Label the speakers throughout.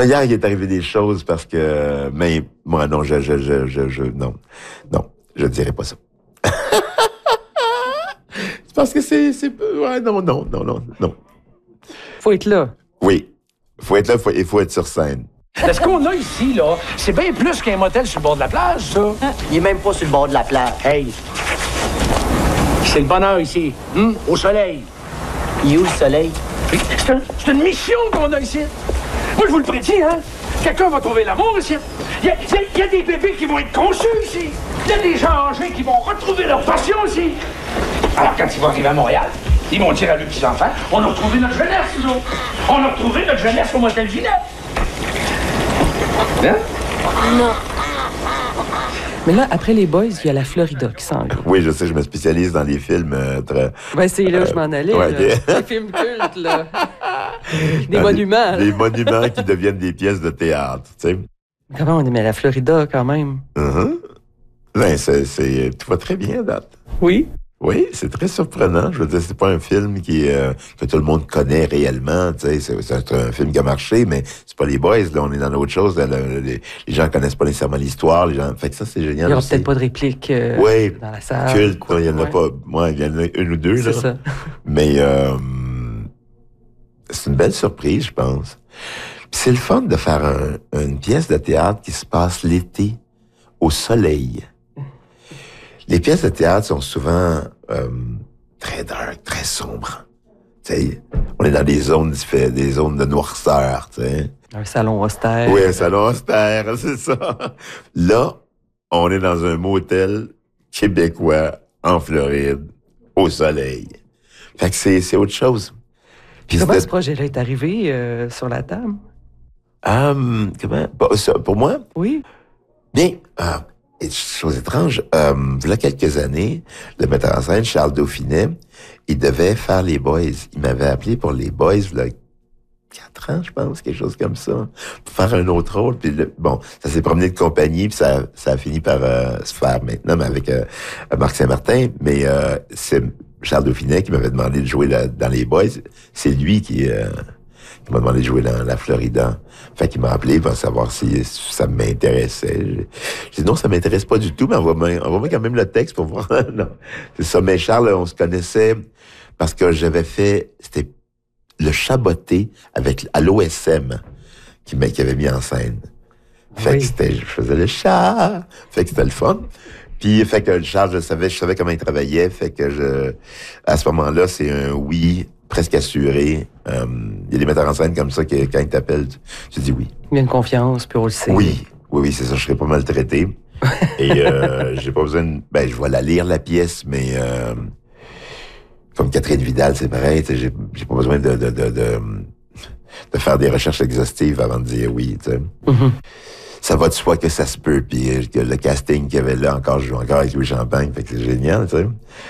Speaker 1: Non, hier, il est arrivé des choses parce que... Mais moi, non, non, je dirais pas ça. C'est parce que c'est... Ouais, non.
Speaker 2: Faut être là.
Speaker 1: Oui. Faut être là, il faut être sur scène.
Speaker 3: Ce qu'on a ici, là, c'est bien plus qu'un motel sur le bord de la plage, ça.
Speaker 4: Il est même pas sur le bord de la plage.
Speaker 3: Hey, c'est le bonheur ici, au soleil.
Speaker 4: Il est où le soleil?
Speaker 3: C'est une mission qu'on a ici. Moi, je vous le prédis, hein. Quelqu'un va trouver l'amour ici. Il y a des bébés qui vont être conçus ici. Il y a des gens âgés qui vont retrouver leur passion ici. Alors, quand ils vont arriver à Montréal, ils vont dire à leurs petits-enfants, on a retrouvé notre jeunesse, nous autres. On a retrouvé notre jeunesse au motel Ginette. Hein?
Speaker 5: Non.
Speaker 2: Mais là, après les Boys, il y a la Florida qui s'en vient.
Speaker 1: Oui, je sais, je me spécialise dans les films très...
Speaker 2: Ben, c'est là où je m'en allais.
Speaker 1: ouais,
Speaker 2: là. Les films cultes, là. Des
Speaker 1: dans
Speaker 2: monuments.
Speaker 1: Des monuments qui deviennent des pièces de théâtre, tu sais.
Speaker 2: Comment on aimait la Florida, quand même?
Speaker 1: Ben, tout va très bien, date.
Speaker 2: Oui.
Speaker 1: Oui, c'est très surprenant. Je veux dire, c'est pas un film que tout le monde connaît réellement. Tu sais, c'est un film qui a marché, mais c'est pas les Boys. Là, on est dans autre chose. Les gens connaissent pas nécessairement l'histoire. Les gens, fait que ça, c'est génial.
Speaker 2: Il y aura
Speaker 1: aussi.
Speaker 2: peut-être pas de réplique dans la salle.
Speaker 1: Culte. Il y en a pas. Moi, il y en a une ou deux.
Speaker 2: C'est
Speaker 1: là.
Speaker 2: ça.
Speaker 1: Mais c'est une belle surprise, je pense. Puis c'est le fun de faire une pièce de théâtre qui se passe l'été au soleil. Les pièces de théâtre sont souvent très dark, très sombres. T'sais, on est dans des zones de noirceur. T'sais.
Speaker 2: Un salon austère.
Speaker 1: Oui, un salon austère, c'est ça. Là, on est dans un motel québécois en Floride, au soleil. Fait que c'est autre chose. Puis
Speaker 2: comment ce projet-là est arrivé sur la table?
Speaker 1: Comment? Pour moi?
Speaker 2: Oui.
Speaker 1: Bien, chose étrange, il y a quelques années, le metteur en scène, Charles Dauphinet, il devait faire les Boys. Il m'avait appelé pour les Boys, il y a 4 ans, je pense, quelque chose comme ça, pour faire un autre rôle. Puis ça s'est promené de compagnie, puis ça a fini par se faire maintenant, mais avec Marc Saint-Martin. Mais c'est Charles Dauphinet qui m'avait demandé de jouer dans les Boys. C'est lui qui m'a demandé de jouer dans la Florida. Fait qu'il m'a appelé pour savoir si ça m'intéressait. J'ai dit non, ça m'intéresse pas du tout, mais envoie-moi quand même le texte pour voir. Non, c'est ça. Mais Charles, on se connaissait parce que c'était le Chaboté à l'OSM qui avait mis en scène. Fait que je faisais le chat. Fait que c'était le fun. Puis, fait que Charles, je savais comment il travaillait. Fait que à ce moment-là, c'est un oui presque assuré. Il y a des metteurs en scène comme ça qui, quand ils t'appellent, tu dis oui.
Speaker 2: Il y a une confiance, puis on le sait.
Speaker 1: Oui, c'est ça. Je serais pas maltraité. Et j'ai pas besoin de... Ben, je vais la lire, la pièce, mais... comme Catherine Vidal, c'est pareil. J'ai pas besoin de faire des recherches exhaustives avant de dire oui, tu sais.
Speaker 2: Mm-hmm.
Speaker 1: Ça va de soi que ça se peut, puis que le casting qu'il y avait là, je joue encore avec Louis Champagne, fait que c'est génial, tu sais.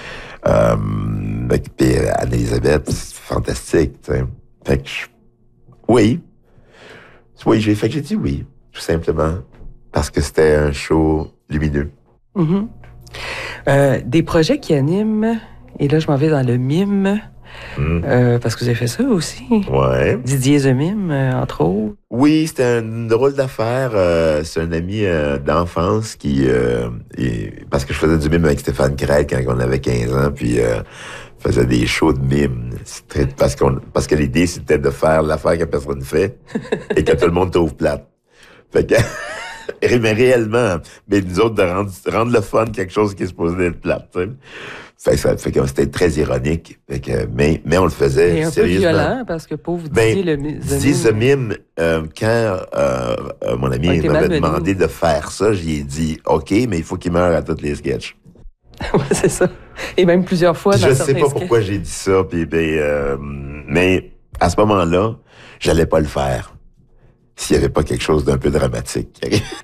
Speaker 1: Puis Anne-Élisabeth, c'est fantastique, tu sais. Fait que oui, j'ai dit oui, tout simplement, parce que c'était un show lumineux.
Speaker 2: Mm-hmm. Des projets qui animent, et là je m'en vais dans le mime, parce que vous avez fait ça aussi.
Speaker 1: Ouais.
Speaker 2: Didier The Mime, entre autres.
Speaker 1: Oui, c'était une drôle d'affaire. C'est un ami d'enfance parce que je faisais du mime avec Stéphane Craig quand on avait 15 ans, puis faisait des shows de mime. Parce que l'idée, c'était de faire l'affaire que personne fait et que tout le monde trouve plate. Fait que... mais réellement, mais nous autres, de rendre le fun quelque chose qui est supposé être plate, tu sais. Fait que c'était très ironique. Fait que, mais on le faisait
Speaker 2: et un
Speaker 1: sérieusement.
Speaker 2: peu violent, parce que pauvre Didier
Speaker 1: Didier The Mime, quand mon ami m'avait demandé de faire ça, j'y ai dit « OK, mais il faut qu'il meure à toutes les sketchs. »
Speaker 2: Oui, c'est ça. Et même plusieurs fois dans
Speaker 1: je sais pas pourquoi j'ai dit ça, mais à ce moment-là, j'allais pas le faire s'il y avait pas quelque chose d'un peu dramatique.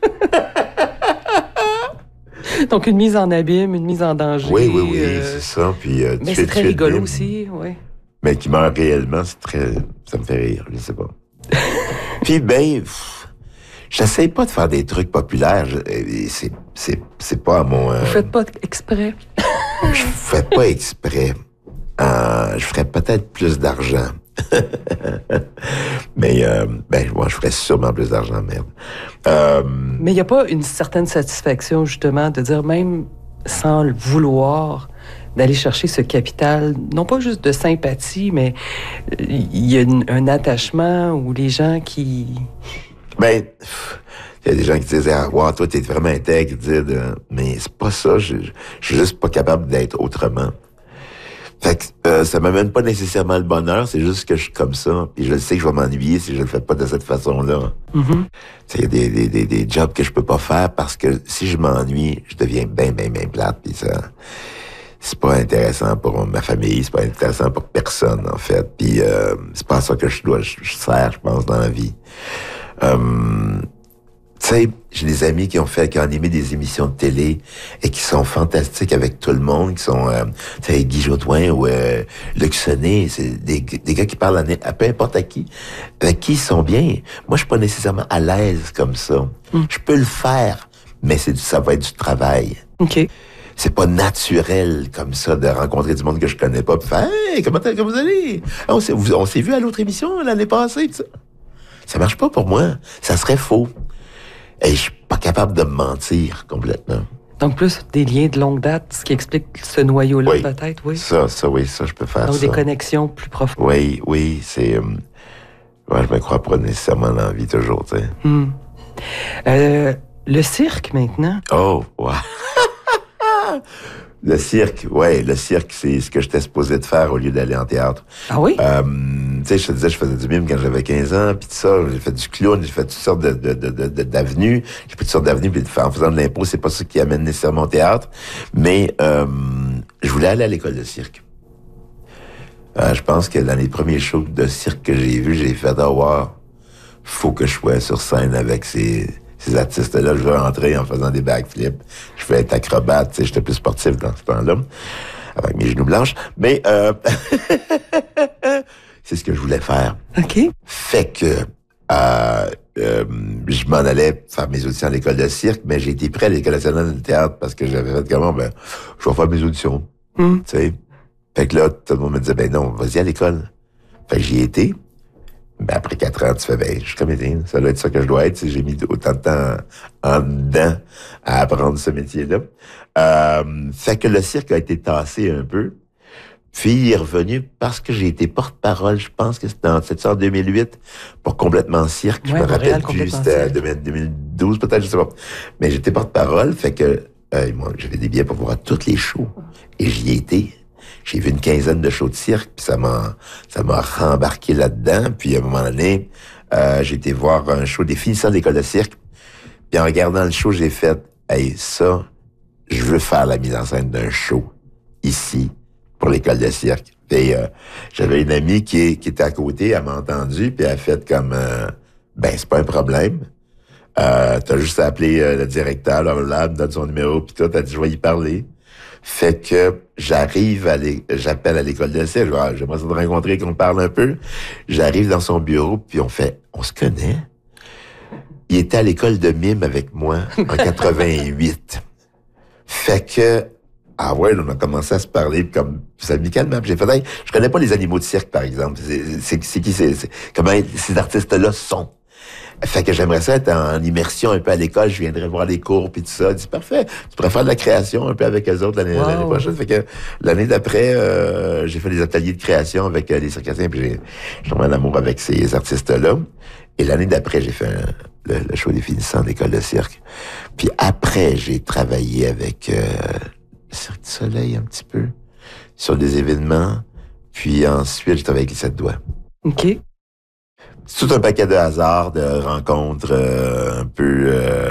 Speaker 2: Donc, une mise en abîme, une mise en danger.
Speaker 1: Oui, c'est ça. Puis,
Speaker 2: mais c'est très rigolo aussi, oui.
Speaker 1: Mais qui meurt réellement, ça me fait rire, je sais pas. Puis, j'essaie pas de faire des trucs populaires. C'est pas à mon...
Speaker 2: Vous faites pas exprès.
Speaker 1: Je fais pas exprès. Je ferais peut-être plus d'argent Mais, moi, je ferais sûrement plus d'argent, merde.
Speaker 2: Mais il n'y a pas une certaine satisfaction, justement, de dire, même sans le vouloir, d'aller chercher ce capital, non pas juste de sympathie, mais il y a un attachement où les gens qui...
Speaker 1: Il y a des gens qui disent, ah, wow, toi, t'es vraiment intègre, mais c'est pas ça, je suis juste pas capable d'être autrement. Fait que ça m'amène pas nécessairement le bonheur, c'est juste que je suis comme ça. Puis je sais que je vais m'ennuyer si je le fais pas de cette façon-là.
Speaker 2: Mm-hmm.
Speaker 1: Il y a des jobs que je peux pas faire parce que si je m'ennuie, je deviens bien plate. Puis ça, c'est pas intéressant pour ma famille, c'est pas intéressant pour personne, en fait. Puis c'est pas à ça que je sers, je pense, dans la vie. Tu sais, j'ai des amis qui ont animé des émissions de télé et qui sont fantastiques avec tout le monde, qui sont, tu sais, Guy Jodoin ou Luc Sonnet, c'est des gars qui parlent à peu importe à qui, avec qui ils sont bien. Moi, je suis pas nécessairement à l'aise comme ça. Je peux le faire, mais ça va être du travail.
Speaker 2: OK.
Speaker 1: C'est pas naturel comme ça de rencontrer du monde que je connais pas, puis faire « Hey, comment vous allez? On s'est vu à l'autre émission l'année passée. » Ça marche pas pour moi. Ça serait faux. Et je suis pas capable de me mentir complètement.
Speaker 2: Donc, plus des liens de longue date, ce qui explique ce noyau-là,
Speaker 1: oui.
Speaker 2: peut-être, oui.
Speaker 1: Ça, je peux faire.
Speaker 2: Donc,
Speaker 1: ça.
Speaker 2: des connexions plus profondes.
Speaker 1: Oui, c'est... je me crois pas nécessairement dans la vie toujours, tu sais.
Speaker 2: Le cirque, maintenant.
Speaker 1: Oh, wow. Le cirque, c'est ce que j'étais supposé de faire au lieu d'aller en théâtre.
Speaker 2: Ah oui?
Speaker 1: Tu sais, je te disais, je faisais du mime quand j'avais 15 ans, puis tout ça, j'ai fait du clown, j'ai fait toutes sortes d'avenues, j'ai fait toutes sortes d'avenues, puis en faisant de l'impro, c'est pas ça qui amène nécessairement au théâtre, mais je voulais aller à l'école de cirque. Je pense que dans les premiers shows de cirque que j'ai vus, j'ai fait, faut que je sois sur scène avec ces artistes-là, je veux rentrer en faisant des backflips, je veux être acrobate, tu sais, j'étais plus sportif dans ce temps-là, avec mes genoux blanches, mais c'est ce que je voulais faire.
Speaker 2: OK.
Speaker 1: Fait que je m'en allais faire mes auditions à l'école de cirque, mais j'ai été prêt à l'École nationale de théâtre parce que j'avais fait comment, je vais faire mes auditions, tu sais. Fait que là, tout le monde me disait, non, vas-y à l'école. Fait que j'y ai été. Après 4 ans, tu fais, je suis comédien, ça doit être ça que je dois être. J'ai mis autant de temps en dedans à apprendre ce métier-là. Fait que le cirque a été tassé un peu. Puis il est revenu parce que j'ai été porte-parole, je pense que c'était en 2008, pour Complètement Cirque. Je me rappelle plus, c'était 2012 peut-être, je sais pas. Mais j'étais porte-parole, fait que moi, j'avais des billets pour voir tous les shows. Et j'y ai été. J'ai vu une quinzaine de shows de cirque, puis ça m'a rembarqué là-dedans. Puis à un moment donné, j'ai été voir un show des finissants de l'école de cirque. Puis en regardant le show, j'ai fait, ça, je veux faire la mise en scène d'un show ici pour l'école de cirque. Puis j'avais une amie qui était à côté, elle m'a entendu, puis elle a fait comme, c'est pas un problème. T'as juste à appeler le directeur, là, me donne son numéro, puis tout, t'as dit, je vais y parler. Fait que j'appelle à l'école de cirque, j'aimerais ça te rencontrer, qu'on parle un peu. J'arrive dans son bureau, puis on se connaît. Il était à l'école de mime avec moi en 88. Fait que, on a commencé à se parler comme amicalement. J'ai fait, je connais pas les animaux de cirque, par exemple. Comment ces artistes-là sont. Fait que j'aimerais ça être en immersion un peu à l'école, je viendrais voir les cours puis tout ça. Je dis parfait, tu pourrais faire de la création un peu avec eux autres l'année prochaine. Fait que l'année d'après, j'ai fait des ateliers de création avec les circassiens, puis j'ai tombé en amour avec ces artistes-là. Et l'année d'après, j'ai fait le show des finissants d'école de cirque. Puis après, j'ai travaillé avec le Cirque du Soleil un petit peu sur des événements. Puis ensuite, j'ai travaillé avec les 7 doigts.
Speaker 2: OK.
Speaker 1: C'est tout un paquet de hasards, de rencontres un peu...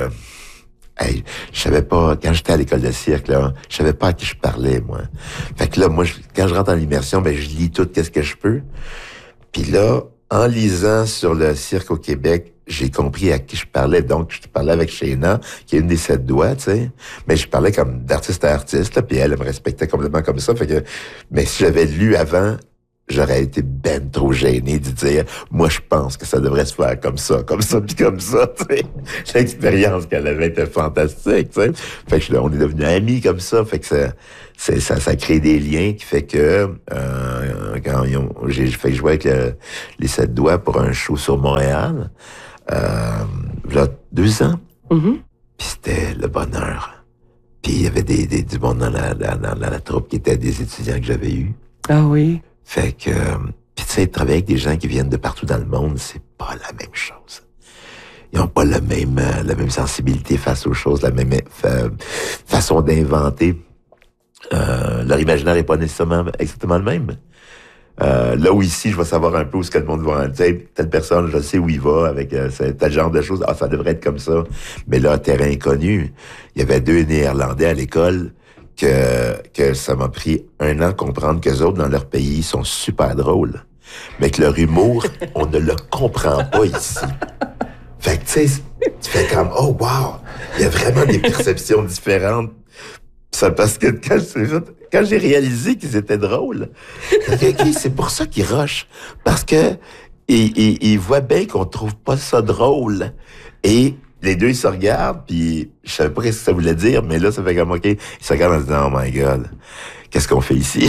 Speaker 1: je savais pas, quand j'étais à l'école de cirque, là, je savais pas à qui je parlais, moi. Fait que là, moi, quand je rentre en immersion, je lis tout qu'est-ce que je peux. Puis là, en lisant sur le cirque au Québec, j'ai compris à qui je parlais. Donc, je parlais avec Shayna, qui est une des 7 doigts, tu sais. Mais je parlais comme d'artiste à artiste, là, puis elle me respectait complètement comme ça. Fait que, mais si j'avais lu avant, j'aurais été ben trop gêné de dire, moi, je pense que ça devrait se faire comme ça, puis comme ça, tu sais. L'expérience qu'elle avait était fantastique, tu sais. Fait que on est devenus amis comme ça, fait que ça crée des liens qui fait que, fait que je jouais avec les 7 doigts pour un show sur Montréal, là, 2 ans.
Speaker 2: Mm-hmm.
Speaker 1: Puis c'était le bonheur. Puis il y avait du monde dans la troupe qui étaient des étudiants que j'avais eus.
Speaker 2: Ah oui.
Speaker 1: Fait que, puis tu sais, travailler avec des gens qui viennent de partout dans le monde, c'est pas la même chose. Ils ont pas la même sensibilité face aux choses, la même façon d'inventer. Leur imaginaire est pas nécessairement exactement le même. Là où ici, je vais savoir un peu où ce que le monde va, tu sais, telle personne, je sais où il va avec tel genre de choses. Ah, ça devrait être comme ça. Mais là, terrain inconnu. Il y avait 2 Néerlandais à l'école que ça m'a pris 1 an de comprendre qu'eux autres, dans leur pays, sont super drôles. Mais que leur humour, on ne le comprend pas ici. Fait que, tu sais, tu fais comme, oh, wow! Il y a vraiment des perceptions différentes. Ça, parce que quand j'ai réalisé qu'ils étaient drôles, okay, c'est pour ça qu'ils rushent. Parce que ils voient bien qu'on trouve pas ça drôle. Et les deux, ils se regardent, puis je savais pas ce que ça voulait dire, mais là, ça fait comme, OK, ils se regardent en se disant, oh my God, qu'est-ce qu'on fait ici?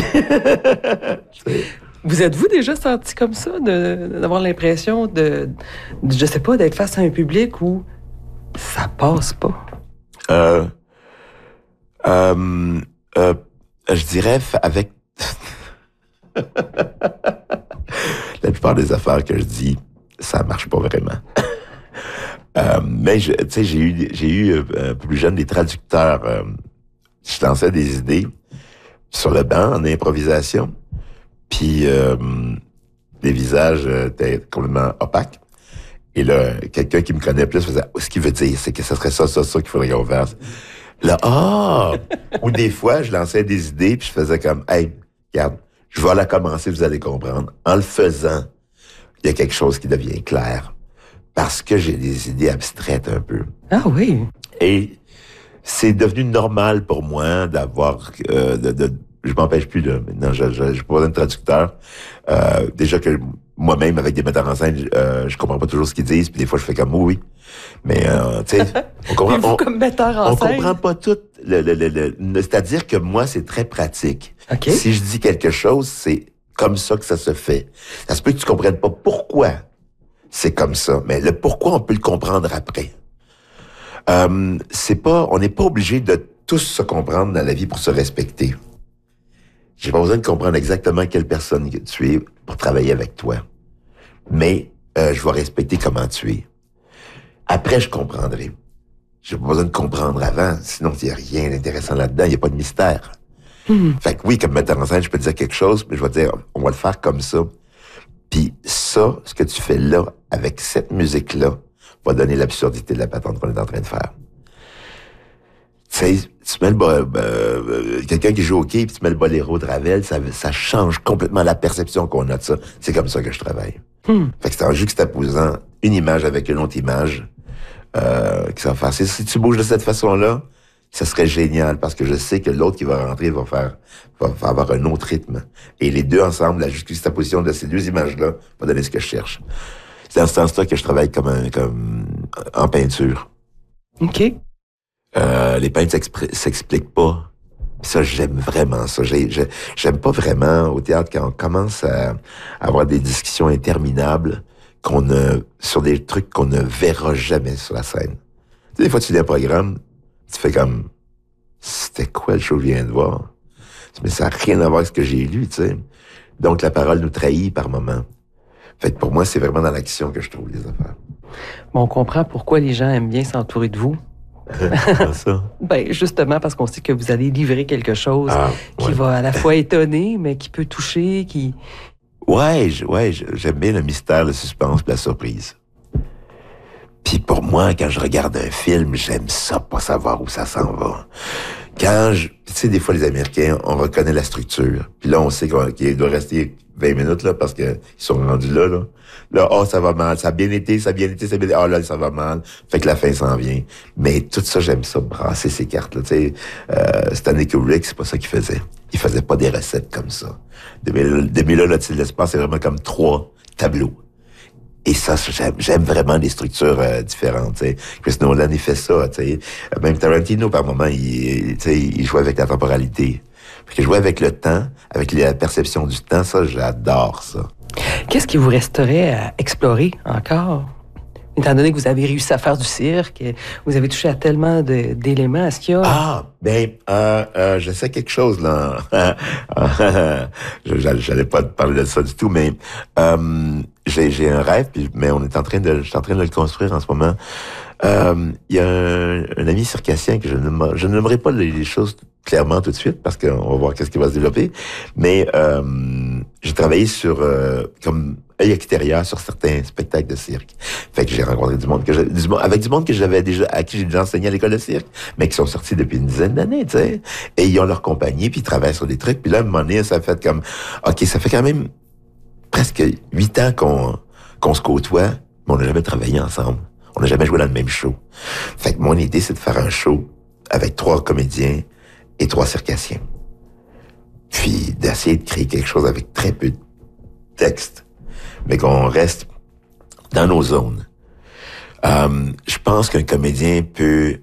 Speaker 2: Vous êtes-vous déjà senti comme ça, d'avoir l'impression je sais pas, d'être face à un public où ça passe pas?
Speaker 1: Je dirais avec la plupart des affaires que je dis, ça marche pas vraiment. Mais tu sais, j'ai eu plus jeune des traducteurs. Je lançais des idées sur le banc en improvisation, puis les visages étaient complètement opaques. Et là, quelqu'un qui me connaît plus faisait, ce qu'il veut dire, c'est que ça serait ça qu'il faudrait qu'on fasse. Là, ou des fois, je lançais des idées, puis je faisais comme, hey, regarde, je vais la commencer, vous allez comprendre. En le faisant, il y a quelque chose qui devient clair. Parce que j'ai des idées abstraites un peu.
Speaker 2: Ah oui.
Speaker 1: Et c'est devenu normal pour moi d'avoir, je m'empêche plus de, maintenant, je pas besoin de traducteur. Déjà que moi-même, avec des metteurs en scène, je comprends pas toujours ce qu'ils disent, puis des fois, je fais comme oui. Mais, tu sais, on comprend,
Speaker 2: comme metteur en scène,
Speaker 1: comprend pas tout. C'est-à-dire que moi, c'est très pratique.
Speaker 2: Okay.
Speaker 1: Si je dis quelque chose, c'est comme ça que ça se fait. Ça se peut que tu comprennes pas pourquoi c'est comme ça, mais le pourquoi, on peut le comprendre après. On n'est pas obligé de tous se comprendre dans la vie pour se respecter. J'ai pas besoin de comprendre exactement quelle personne que tu es pour travailler avec toi. Mais je vais respecter comment tu es. Après, je comprendrai. J'ai pas besoin de comprendre avant, sinon il n'y a rien d'intéressant là-dedans, il n'y a pas de mystère. Fait que oui, comme metteur en scène, je peux te dire quelque chose, mais je vais te dire, on va le faire comme ça. Puis ça, ce que tu fais là, avec cette musique-là, va donner l'absurdité de la patente qu'on est en train de faire. Tu sais, tu mets quelqu'un qui joue au quai, puis tu mets le boléro de Ravel, ça change complètement la perception qu'on a de ça. C'est comme ça que je travaille. Fait que c'est en juxtaposant une image avec une autre image qui ça va faire. Si tu bouges de cette façon-là, ça serait génial, parce que je sais que l'autre qui va rentrer va avoir un autre rythme. Et les deux ensemble, la juxtaposition de ces deux images-là va donner ce que je cherche. C'est dans ce sens-là que je travaille comme en peinture.
Speaker 2: OK.
Speaker 1: Les peintres s'expliquent pas. Ça, j'aime vraiment ça. J'aime pas vraiment au théâtre quand on commence à avoir des discussions interminables sur des trucs qu'on ne verra jamais sur la scène. Tu sais, des fois, tu lis un programme, tu fais comme, c'était quoi le show que je viens de voir? Mais ça n'a rien à voir avec ce que j'ai lu, tu sais. Donc, la parole nous trahit par moments. Fait que pour moi, c'est vraiment dans l'action que je trouve les affaires.
Speaker 2: Bon, on comprend pourquoi les gens aiment bien s'entourer de vous.
Speaker 1: Ça?
Speaker 2: Ben, justement, parce qu'on sait que vous allez livrer quelque chose qui va à la fois étonner, mais qui peut toucher, qui...
Speaker 1: Ouais, j'aime bien le mystère, le suspense, la surprise. Puis pour moi, quand je regarde un film, j'aime ça, pas savoir où ça s'en va. Tu sais, des fois, les Américains, on reconnaît la structure. Puis là, on sait qu'il doit rester 20 minutes, là, parce qu'ils sont rendus là. Là, ça va mal, ça a bien été, là, ça va mal. Fait que la fin s'en vient. Mais tout ça, j'aime ça, brasser ces cartes, là, tu sais. Stanley Kubrick, c'est pas ça qu'il faisait. il faisait pas des recettes comme ça. Demi-là, l'Odyssée de l'espace, c'est vraiment comme 3 tableaux. Et ça, j'aime vraiment les structures différentes. T'sais. Chris Nolan, il fait ça. T'sais. Même Tarantino, par moment, il joue avec la temporalité. Fait que jouer avec le temps, avec la perception du temps, ça, j'adore ça.
Speaker 2: Qu'est-ce qui vous resterait à explorer encore? Étant donné que vous avez réussi à faire du cirque, vous avez touché à tellement d'éléments, est-ce qu'il y a...
Speaker 1: Je sais quelque chose, là. J'allais pas parler de ça du tout, mais j'ai un rêve, mais je suis en train de le construire en ce moment. Il y a un ami circassien que je ne nommerai pas les choses clairement tout de suite, parce qu'on va voir qu'est-ce qui va se développer, mais j'ai travaillé sur comme œil extérieur sur certains spectacles de cirque. Fait que j'ai rencontré du monde que j'avais déjà, à qui j'ai déjà enseigné à l'école de cirque, mais qui sont sortis depuis une dizaine d'années, tu sais. Et ils ont leur compagnie, puis ils travaillent sur des trucs. Puis là, à un moment donné, ça a fait comme, OK, ça fait quand même presque 8 ans qu'on se côtoie, mais on n'a jamais travaillé ensemble. On n'a jamais joué dans le même show. Fait que mon idée, c'est de faire un show avec 3 comédiens et 3 circassiens. Puis d'essayer de créer quelque chose avec très peu de texte, mais qu'on reste dans nos zones. Je pense qu'un comédien peut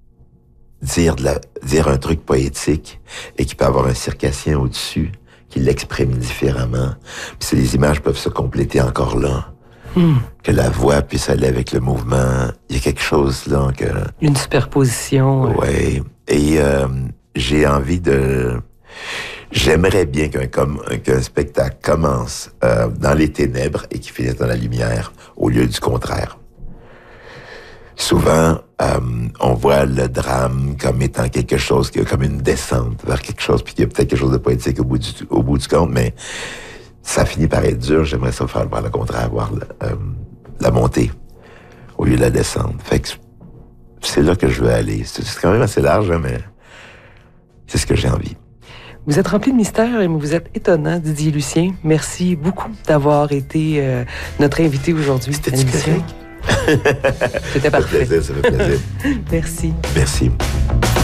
Speaker 1: dire un truc poétique et qu'il peut avoir un circassien au-dessus qui l'exprime différemment. Puis les images peuvent se compléter encore là. Que la voix puisse aller avec le mouvement. Il y a quelque chose là que...
Speaker 2: Une superposition.
Speaker 1: Ouais. Et j'ai envie de... J'aimerais bien qu'un spectacle commence dans les ténèbres et qu'il finisse dans la lumière, au lieu du contraire. Souvent, on voit le drame comme étant quelque chose, comme une descente vers quelque chose, puis qu'il y a peut-être quelque chose de poétique au bout du compte, mais ça finit par être dur. J'aimerais ça faire voir le contraire, voir la montée au lieu de la descente. Fait que c'est là que je veux aller. C'est quand même assez large, hein, mais c'est ce que j'ai envie.
Speaker 2: Vous êtes rempli de mystères et vous êtes étonnant, Didier Lucien. Merci beaucoup d'avoir été notre invité aujourd'hui.
Speaker 1: C'était correct?
Speaker 2: C'était parfait.
Speaker 1: Ça fait plaisir.
Speaker 2: Merci.
Speaker 1: Merci.